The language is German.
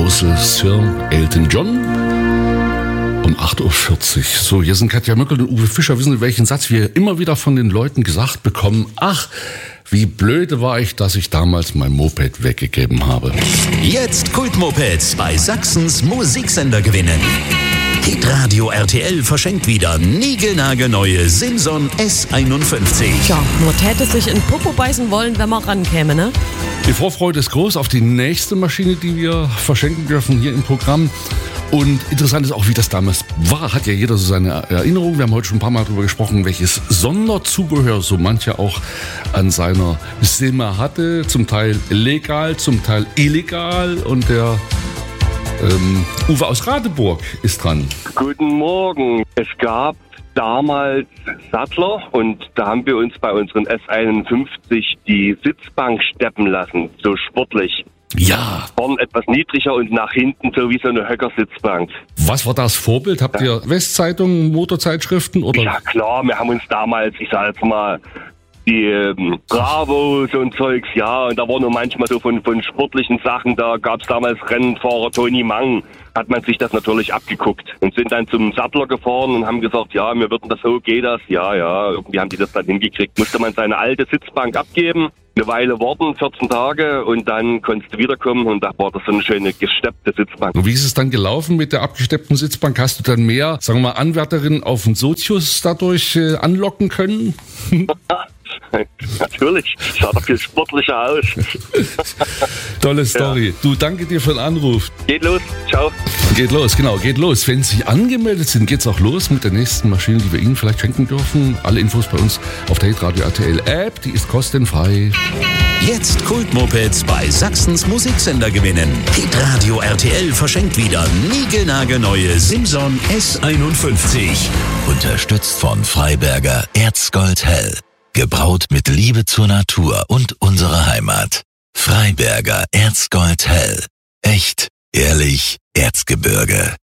Hause Sir Elton John um 8.40 Uhr. So, hier sind Katja Möckel und Uwe Fischer. Wissen Sie, welchen Satz wir immer wieder von den Leuten gesagt bekommen? Ach, wie blöde war ich, dass ich damals mein Moped weggegeben habe. Jetzt Kultmopeds bei Sachsens Musiksender gewinnen. Hitradio RTL verschenkt wieder niegelnagelneue Simson S51. Ja, nur täte sich in Popo beißen wollen, wenn man rankäme, ne? Die Vorfreude ist groß auf die nächste Maschine, die wir verschenken dürfen hier im Programm. Und interessant ist auch, wie das damals war. Hat ja jeder so seine Erinnerung. Wir haben heute schon ein paar Mal darüber gesprochen, welches Sonderzubehör so mancher auch an seiner Simme hatte. Zum Teil legal, zum Teil illegal. Und der Uwe aus Radeburg ist dran. Guten Morgen. Es gab damals Sattler und da haben wir uns bei unseren S51 die Sitzbank steppen lassen, so sportlich. Ja. Vorn etwas niedriger und nach hinten so wie so eine Höckersitzbank. Was war das Vorbild? Habt ihr Westzeitungen, Motorzeitschriften oder? Ja klar, wir haben uns damals, ich sag jetzt mal, die Bravo, so ein Zeugs, ja, und da war nur manchmal so von sportlichen Sachen, da gab's damals Rennfahrer Toni Mang, hat man sich das natürlich abgeguckt und sind dann zum Sattler gefahren und haben gesagt, ja, wir würden das so, geht das? Ja, irgendwie haben die das dann hingekriegt. Musste man seine alte Sitzbank abgeben, eine Weile warten, 14 Tage und dann konntest du wiederkommen und da war das so eine schöne gesteppte Sitzbank. Und wie ist es dann gelaufen mit der abgesteppten Sitzbank? Hast du dann mehr, sagen wir mal, Anwärterinnen auf den Sozius dadurch anlocken können? Natürlich, sah doch viel sportlicher aus. Tolle Story. Ja. Du, danke dir für den Anruf. Geht los, ciao. Geht los, genau, geht los. Wenn Sie angemeldet sind, geht's auch los mit der nächsten Maschine, die wir Ihnen vielleicht schenken dürfen. Alle Infos bei uns auf der Hitradio RTL App, die ist kostenfrei. Jetzt Kultmopeds bei Sachsens Musiksender gewinnen. Hitradio RTL verschenkt wieder niegelnagelneue Simson S51. Unterstützt von Freiberger Erzgold Hell. Gebraut mit Liebe zur Natur und unserer Heimat. Freiberger Erzgold Hell. Echt, ehrlich, Erzgebirge.